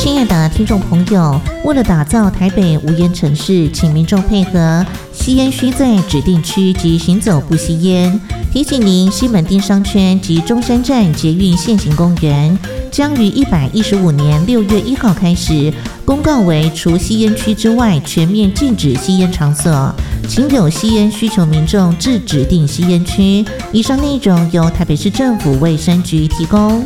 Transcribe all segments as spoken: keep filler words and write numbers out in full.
亲爱的听众朋友，为了打造台北无烟城市，请民众配合，吸烟需在指定区及行走不吸烟。提醒您，西门町商圈及中山站捷运现行公园将于一百一十五年六月一号开始公告为除吸烟区之外全面禁止吸烟场所，请有吸烟需求民众至指定吸烟区。以上内容由台北市政府卫生局提供。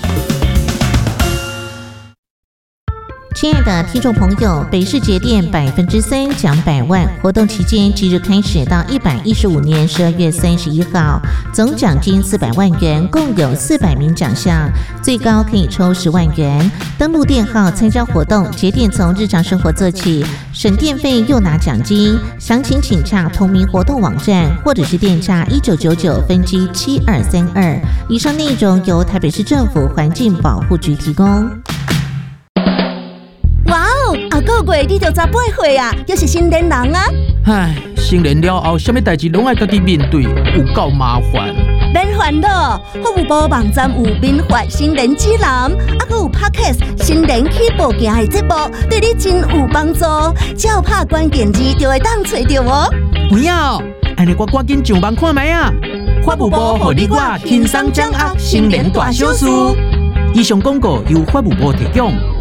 亲爱的听众朋友，北市节电百分之三奖百万活动期间即日开始到一百一十五年十二月三十一号，总奖金四百万元，共有四百名奖项，最高可以抽十万元。登录电号参加活动，节电从日常生活做起，省电费又拿奖金。详情请洽同名活动网站或者是电诈一九九九分机七二三二。以上内容由台北市政府环境保护局提供。 哇哦，啊个月你就十八岁啊，又是成年人啊！ 唉，成年了后，什么代志拢爱家己面对，有够麻烦。 免烦恼，服务部网站有民法成年指南，啊还有 Podcast 成年起步行的节目，对你真有帮助。只要拍关键字就会当找到哦。 有影哦，安尼我赶紧上网看卖啊！法务部互你我轻松掌握成年大小事。以上广告由法务部提供。